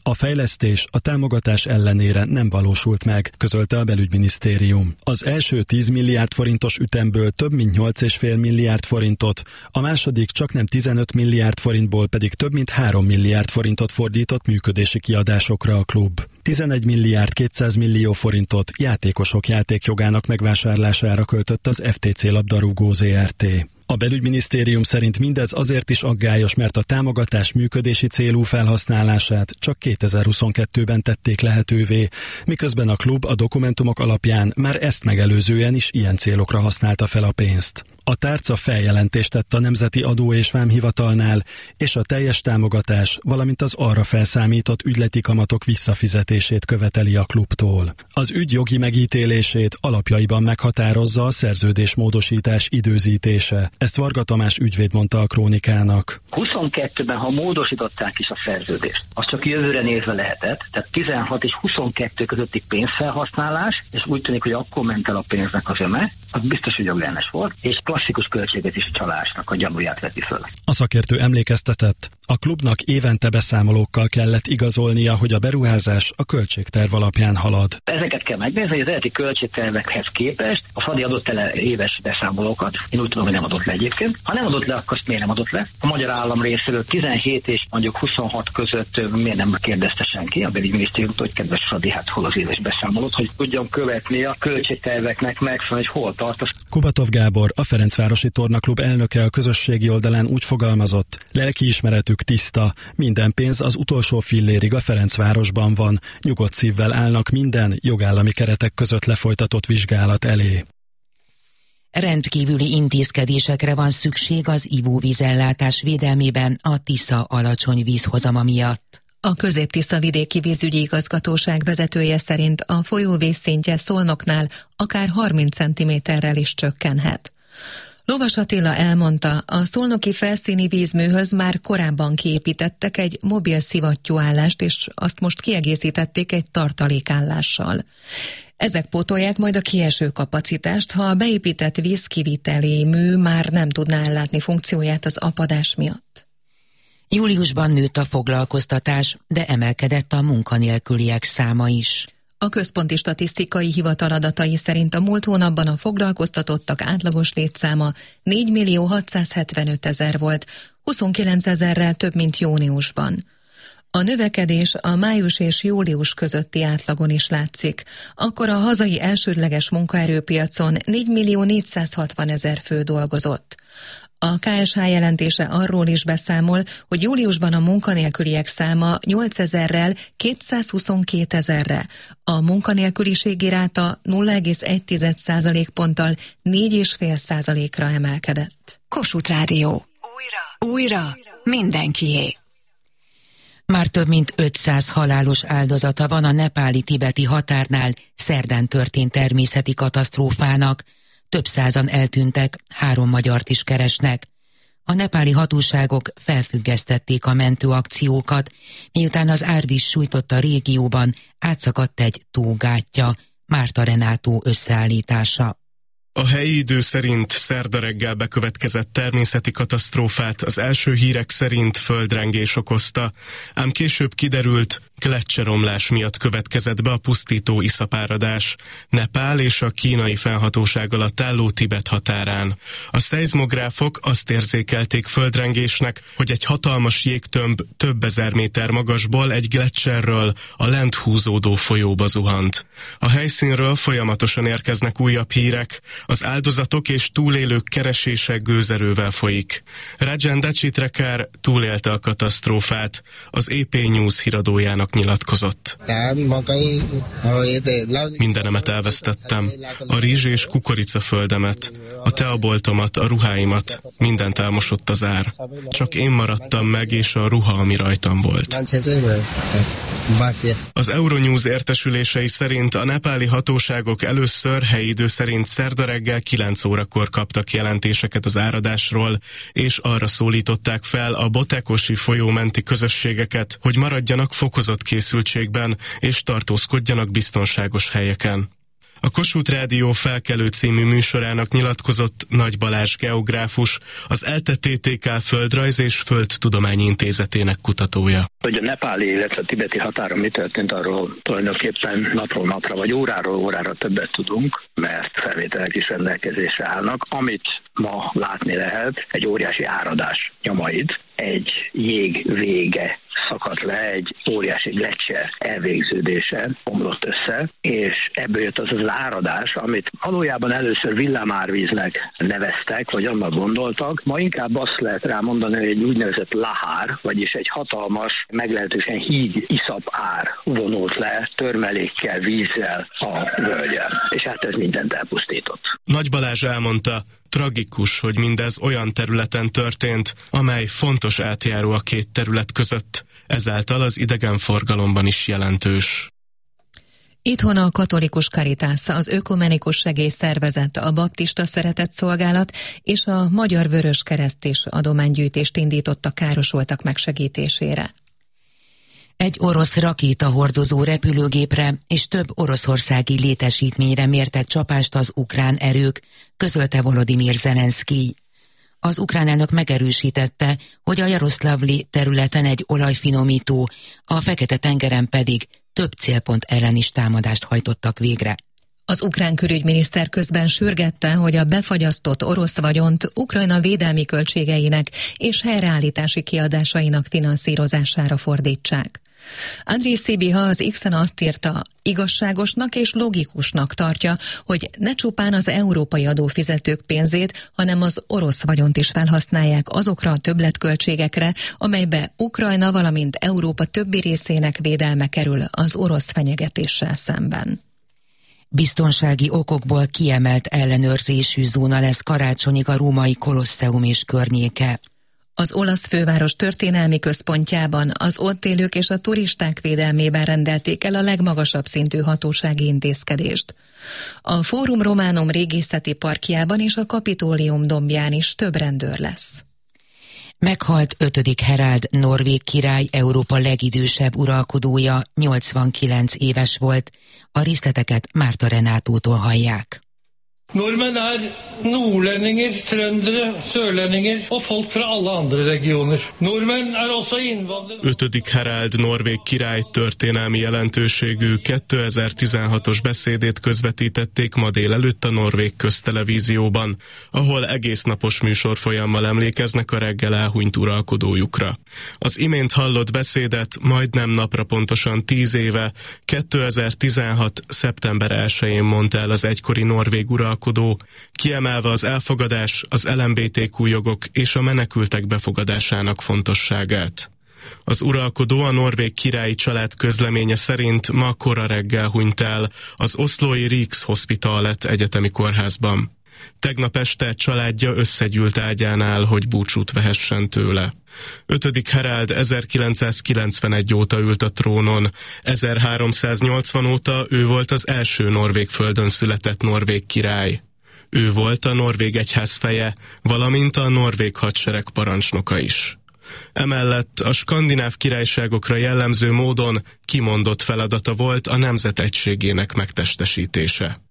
A fejlesztés a támogatás ellenére nem valósult meg, közölte a belügyminisztérium. Az első 10 milliárd forintos ütemből több mint 8,5 milliárd forintot, a második csaknem 15 milliárd forintból pedig több mint 3 milliárd forintot fordított működési kiadásokra a klub. 11 milliárd 200 millió forintot játékosok játékjogának megvásárlására költött az FTC Labdarúgó Zrt. A belügyminisztérium szerint mindez azért is aggályos, mert a támogatás működési célú felhasználását csak 2022-ben tették lehetővé, miközben a klub a dokumentumok alapján már ezt megelőzően is ilyen célokra használta fel a pénzt. A tárca feljelentést tett a Nemzeti Adó- és Vámhivatalnál, és a teljes támogatás, valamint az arra felszámított ügyleti kamatok visszafizetését követeli a klubtól. Az ügy jogi megítélését alapjaiban meghatározza a szerződésmódosítás időzítése. Ezt Varga Tamás ügyvéd mondta a Krónikának. 22-ben, ha módosították is a szerződést, az csak jövőre nézve lehetett, tehát 16 és 22 közötti pénzfelhasználás, és úgy tűnik, hogy akkor ment el a pénznek az öme, az biztos, hogy jogellenes volt, és klasszikus költségvetési csalásnak a gyanúját veti föl. A szakértő emlékeztetett, a klubnak évente beszámolókkal kellett igazolnia, hogy a beruházás a költségterv alapján halad. Ezeket kell megnézni, hogy az eredeti költségtervekhez képest a Fradi adott el éves beszámolókat. Én úgy tudom, hogy nem adott le egyébként. Ha nem adott le, akkor azt miért nem adott le? A magyar állam részéről 17 és mondjuk 26 között miért nem kérdezte senki a belügyminisztériumtól, hogy kedves Fradi, hát hol az éves beszámolót, hogy tudjon követni a költségterveknek megfelelően, hogy hol tart. Kubatov Gábor, a Ferencvárosi Tornaklub elnöke a közösségi oldalán úgy fogalmazott, lelkiismeretük tiszta, minden pénz az utolsó fillérig a Ferencvárosban van, nyugodt szívvel állnak minden jogállami keretek között lefolytatott vizsgálat elé. Rendkívüli intézkedésekre van szükség az ivóvízellátás védelmében a Tisza alacsony vízhozama miatt. A Közép-Tisza-vidéki vízügyi igazgatóság vezetője szerint a folyó vízszintje Szolnoknál akár 30 cm-rel is csökkenhet. Lovas Attila elmondta, a szolnoki felszíni vízműhöz már korábban kiépítettek egy mobil szivattyúállást, és azt most kiegészítették egy tartalékállással. Ezek pótolják majd a kieső kapacitást, ha a beépített vízkiviteli mű már nem tudná ellátni funkcióját az apadás miatt. Júliusban nőtt a foglalkoztatás, de emelkedett a munkanélküliek száma is. A Központi Statisztikai Hivatal adatai szerint a múlt hónapban a foglalkoztatottak átlagos létszáma 4.675.000 volt, 29.000-rel több, mint júniusban. A növekedés a május és július közötti átlagon is látszik. Akkor a hazai elsődleges munkaerőpiacon 4.460.000 fő dolgozott. A KSH jelentése arról is beszámol, hogy júliusban a munkanélküliek száma 8.000-rel 222.000-re, a munkanélküliségi ráta 0,1 ponttal 4,5%-ra emelkedett. Kossuth Rádió. Újra mindenkié. Már több mint 500 halálos áldozata van a nepáli-tibeti határnál szerdán történt természeti katasztrófának. Több százan eltűntek, 3 magyart is keresnek. A nepáli hatóságok felfüggesztették a mentőakciókat, miután az árvíz sújtotta régióban átszakadt egy tó gátja. Márta Renátó összeállítása. A helyi idő szerint szerda reggel bekövetkezett természeti katasztrófát az első hírek szerint földrengés okozta, ám később kiderült, gleccseromlás miatt következett be a pusztító iszapáradás Nepál és a kínai fennhatóság alatt álló Tibet határán. A szeizmográfok azt érzékelték földrengésnek, hogy egy hatalmas jégtömb több ezer méter magasból egy gleccserről a lent húzódó folyóba zuhant. A helyszínről folyamatosan érkeznek újabb hírek, az áldozatok és túlélők keresése gőzerővel folyik. Rajan Dacitrekar túlélte a katasztrófát, az EP News híradójának nyilatkozott. Mindenemet elvesztettem, a rizs és kukoricaföldemet, a teaboltomat, a ruháimat, mindent elmosott az ár. Csak én maradtam meg, és a ruha, ami rajtam volt. Az Euronews értesülései szerint a nepáli hatóságok először helyi idő szerint szerda reggel 9 órakor kaptak jelentéseket az áradásról, és arra szólították fel a Botekosi folyó menti közösségeket, hogy maradjanak fokozott készültségben, és tartózkodjanak biztonságos helyeken. A Kossuth Rádió Felkelő című műsorának nyilatkozott Nagy Balázs geográfus, az ELTE TTK Földrajz és Földtudományi Intézetének kutatója. Hogy a nepáli, illetve a tibeti határon mi történt, arról tulajdonképpen napról napra, vagy óráról órára többet tudunk, mert felvételek is rendelkezésre állnak. Amit ma látni lehet, egy óriási áradás nyomait, egy jég vége szakadt le, egy óriási gleccser elvégződése omlott össze, és ebből jött az az áradás, amit valójában először villámárvíznek neveztek, vagy annak gondoltak. Ma inkább azt lehet rá mondani, hogy egy úgynevezett lahár, vagyis egy hatalmas, meglehetősen híg iszap ár vonult le törmelékkel, vízzel a völgyen. És hát ez mindent elpusztított. Nagy Balázs elmondta, tragikus, hogy mindez olyan területen történt, amely fontos átjáró a két terület között, ezáltal az idegenforgalomban is jelentős. Itthon a Katolikus Caritas, az Ökumenikus Segélyszervezet, a Baptista Szeretetszolgálat és a Magyar Vöröskereszt is adománygyűjtést indított a károsultak megsegítésére. Egy orosz rakétahordozó repülőgépre és több oroszországi létesítményre mértek csapást az ukrán erők, közölte Volodymyr Zelenszkij. Az ukrán elnök megerősítette, hogy a Jaroszlavli területen egy olajfinomító, a Fekete-tengeren pedig több célpont ellen is támadást hajtottak végre. Az ukrán külügyminiszter közben sürgette, hogy a befagyasztott orosz vagyont Ukrajna védelmi költségeinek és helyreállítási kiadásainak finanszírozására fordítsák. Andriy Sybiha az X-en azt írta, igazságosnak és logikusnak tartja, hogy ne csupán az európai adófizetők pénzét, hanem az orosz vagyont is felhasználják azokra a többletköltségekre, amelybe Ukrajna, valamint Európa többi részének védelme kerül az orosz fenyegetéssel szemben. Biztonsági okokból kiemelt ellenőrzésű zóna lesz karácsonyig a római Kolosseum és környéke. Az olasz főváros történelmi központjában az ott élők és a turisták védelmében rendelték el a legmagasabb szintű hatósági intézkedést. A Fórum Románum régészeti parkjában és a Kapitólium dombján is több rendőr lesz. Meghalt 5. Harald norvég király, Európa legidősebb uralkodója, 89 éves volt. A részleteket Márta Renátótól hallják. Nordmenn nordlendinger, trøndere, sørlendinger og folk fra alle andre regioner. Nordmenn også innvandrere. 5. Harald norvég király történelmi jelentőségű 2016-os beszédét közvetítették ma délelőtt a norvég köztelevízióban, ahol egésznapos műsorfolyammal emlékeznek a reggel elhunyt uralkodójukra. Az imént hallott beszédet majdnem napra pontosan 10 éve, 2016. szeptember 1-én mondta el az egykori norvég uralkodó, kiemelve az elfogadás, az LMBTQ jogok és a menekültek befogadásának fontosságát. Az uralkodó a norvég királyi család közleménye szerint ma kora reggel hunyt el az oszlói Rikshospitalet egyetemi kórházban. Tegnap este családja összegyűlt ágyánál, hogy búcsút vehessen tőle. 5. Harald 1991 óta ült a trónon, 1380 óta ő volt az első norvég földön született norvég király. Ő volt a norvég egyház feje, valamint a norvég hadsereg parancsnoka is. Emellett a skandináv királyságokra jellemző módon kimondott feladata volt a nemzet egységének megtestesítése.